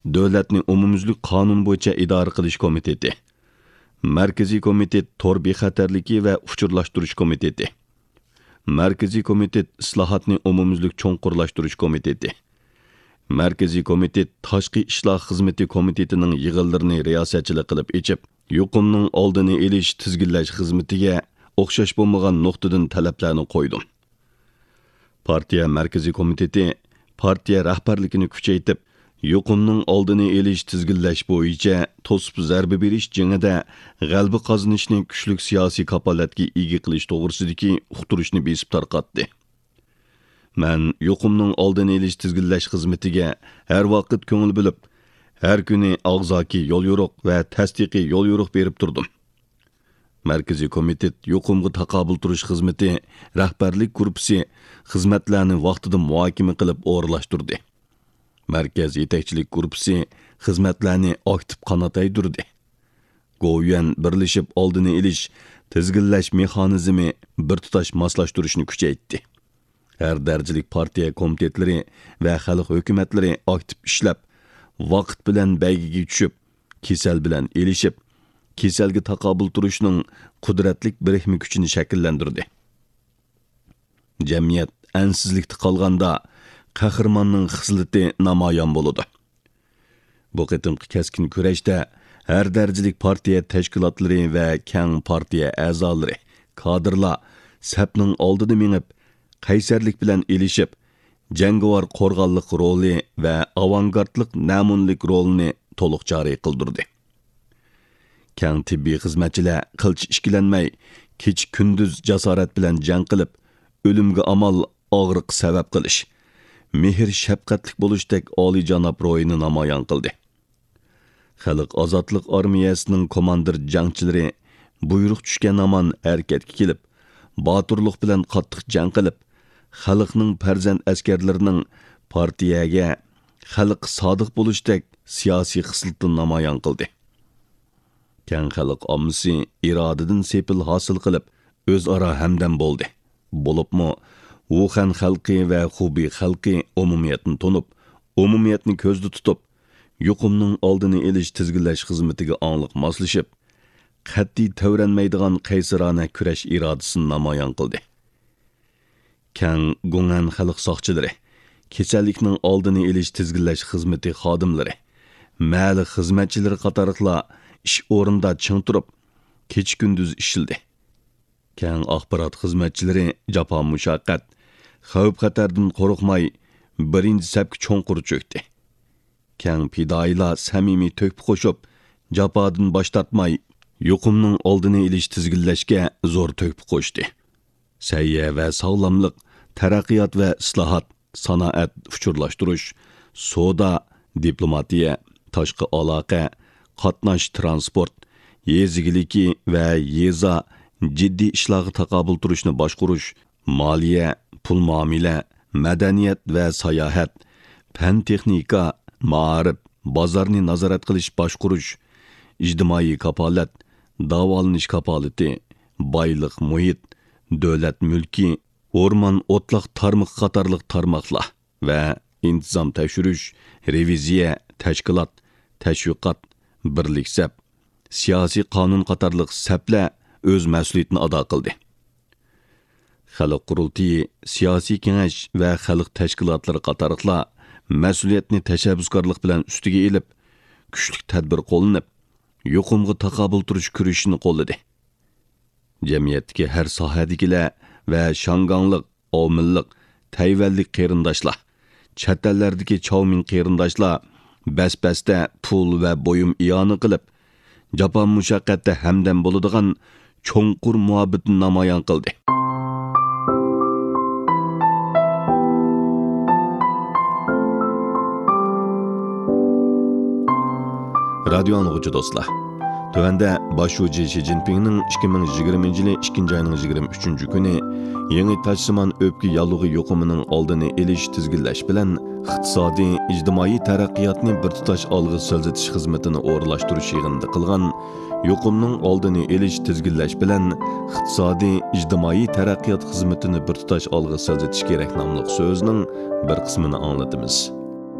Davlatning umumyuzlik qonun bo'yicha idora qilish komiteti, Markaziy komitet tor bexatarligi va uchurlashtirish komiteti, Markaziy komitet islohotni umumyuzlik cho'nqurlashtirish komiteti, Markaziy komitet tashqi ishlar xizmati komitetining yig'inlarini riyosatchilik qilib echib, yuqumning oldini olish tizginlash xizmatiga o'xshash bo'lmagan nuqtadan talablarni qo'ydim. Partiya Markaziy komiteti partiya rahbarligini kuchaytirib, yuqumning oldini olish tizginlash bo'yicha to'sib zarba berish jangida g'alaba qozonishni kuchli siyosiy kapolatga ega qilish to'g'risidagi uqtirishni besib tarqatdi. Men yuqumning oldini olish tizginlash xizmatiga har vaqt ko'ngil bilib, har kuni og'zaki yo'l yo'riq va tasdiqiy yo'l yo'riq berib turdim. Markaziy komitet yuqumga taqobil turish xizmati rahbarlik guruhi xizmatlarni vaqtida muhokama qilib o'rlashtirdi. Markaz yetakchilik guruhi xizmatlarni aktiv qanotaydirdi. Go'yan birlashib oldini olish tizginlash mexanizmi bir tutash moslashtirishni kuchaytirdi. Her darajalik partiya komitetlari va xalq hukumatlari aktiv ishlab, vaqt bilan baygiga tushib, kasal bilan elishib, kasalga taqobil turishning qudratlik birikmi kuchini shakllantirdi. Jamiyat ansizlikda qolganda qahramonning xislati namoyon bo'ladi. Bu qitimqi keskin kurashda har darajalik partiya tashkilotlari va keng partiya a'zolari, kadrlar sapning oldida mengib, qaysarlik bilan elishib, jangovar qo'rg'onlik roli va avangardlik namunlik rolini to'liq joriy qildirdi. Keng tibbiy xizmatchilar qilch ishkilanmay, kech kunduz jasorat bilan jang qilib, o'limga amal og'riq sabab qilish, mehr shafqatlik bo'lishdek oliyjanob ro'yini namoyon qildi. Xalq ozodlik armiyasining komandir jangchilari buyruq tushgan aman harakatga kelib, boturlik bilan qattiq jang qilib, xalqning farzand askarlarining partiyaga xalq sodiq bo'lishdek siyosiy xislatini namoyon qildi. Keng xalq ommasi irodadan sepil hosil qilib, o'zaro hamdam bo'ldi. Bo'libmi, Wuhan xalqi va Xubey xalqi umumiyatni tunib, umumiyatni ko'zda tutib, yuqumning oldini olish tizginlash xizmatiga angliq moslashib, qat'iy tavranmaydigan qaysarona kurash irodasini namoyon qildi. Keng Gungan xalq soqchilari, kasallikning oldini olish tizginlash xizmati xodimlari, mali xizmatchilari qatoriqlar ish o'rinda ching turib, kech kunduz ishildi. Keng axborot xizmatchilari jafo mushaqqat, xavf xatardan qo'rqmay birinchi sapga cho'nqur cho'kdi. Keng fidoyilar samimiy to'kib qo'shib, jafodan bosh tortmay, yuqumning oldini olish tizginlashga zo'r to'kib qo'shdi. Sayya va sog'lomlik, taraqqiyot va islohot, sanoat uchurlashtirish, savdo, diplomatiya, tashqi aloqa, qatnash transport, yezigiligi va yeza jiddiy ishlarga taqobil turishni boshqarish, moliya, pul muomala, madaniyat va sayohat, fan texnika, ma'rif, bozorni nazorat qilish boshqarish, ijtimoiy kapolat, davolanish kapolati, boylik muhit, davlat mulki, o'rmon o'tliq tarmoq qatorliq tarmoqlar va intizom tekshirish, reviziya, tashkilot, tashviqot, birlik sap, siyosiy qonun qatorliq saplar o'z mas'uliyatini ado qildi. Xalq qurultiyi, siyosiy kengash va xalq tashkilotlari qatorliqlar mas'uliyatni tashabbuskorlik bilan ustiga elib, kuchli tadbir qo'llanib, yuqumga taqobil turish kurashini qo'lladi. Jamiyatdagi har sohadagilar va shangonlik, omillik, tayvanlik qarindoshlar, chet ellardagi chavmin qarindoshlar bas-basda pul va bo'yim iyoni qilib, jafo mushaqqatda hamdam bo'ladigan cho'nqur muhabbatni namoyon qildi. Radio anlıqçı dostlar. Tövəndə başçı Xi Jinping'nin 2020 yılı 2. ayının 23. günü yeni taşsiman öpkü yallığı yoqumının oldini eliş tizginlash bilan iqtisodiy, ijtimoiy taraqqiyotni bir tutash olg'a siljitish xizmatini o'rlashtirish yig'inida qilgan yoqumning oldini elish tizginlash bilan iqtisodiy, ijtimoiy taraqqiyot xizmatini bir tutash olg'a siljitish kerak nomli so'zning bir qismini anglatamiz.